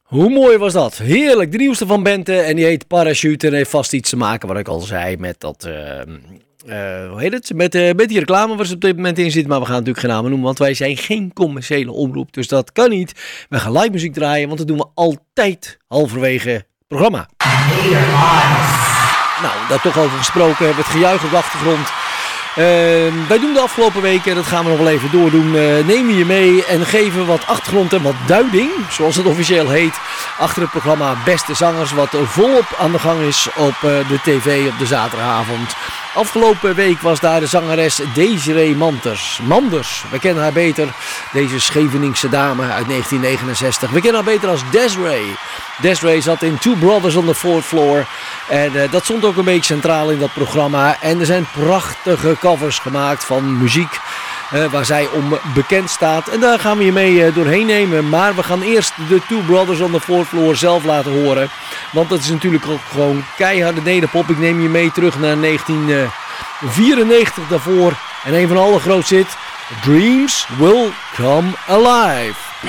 Hoe mooi was dat? Heerlijk, de nieuwste van Bente en die heet Parachute en heeft vast iets te maken, wat ik al zei, met dat, hoe heet het? Met die reclame waar ze op dit moment in zit, maar we gaan natuurlijk geen namen noemen, want wij zijn geen commerciële omroep, dus dat kan niet. We gaan live muziek draaien, want dat doen we altijd halverwege het programma. Nou, daar toch over gesproken, hebben we het gejuich op de achtergrond. Wij doen de afgelopen weken, dat gaan we nog wel even doordoen, nemen je mee en geven wat achtergrond en wat duiding, zoals het officieel heet, achter het programma Beste Zangers, wat volop aan de gang is op de tv op de zaterdagavond. Afgelopen week was daar de zangeres Desiree Manders. We kennen haar beter, deze Scheveningse dame uit 1969. We kennen haar beter als Desiree. Desiree zat in Two Brothers on the Fourth Floor. En dat stond ook een beetje centraal in dat programma. En er zijn prachtige covers gemaakt van muziek waar zij om bekend staat. En daar gaan we je mee doorheen nemen. Maar we gaan eerst de Two Brothers on the Fourth Floor zelf laten horen. Want dat is natuurlijk ook gewoon keiharde nederpop. Ik neem je mee terug naar 1994 daarvoor. En een van de allergrootste hits, Dreams Will Come Alive.